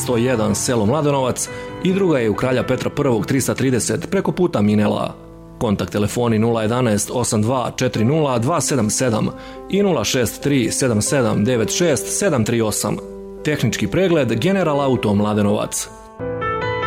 101 selo Mladenovac i druga je u Kralja Petra I 330 preko puta Minela. Kontakt telefoni 011 82 40 277 i 063 77 96 738. Tehnički pregled General Auto Mladenovac.